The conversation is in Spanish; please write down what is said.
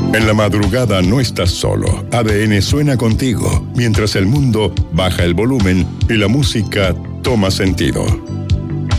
En la madrugada no estás solo. ADN suena contigo, mientras el mundo baja el volumen y la música toma sentido.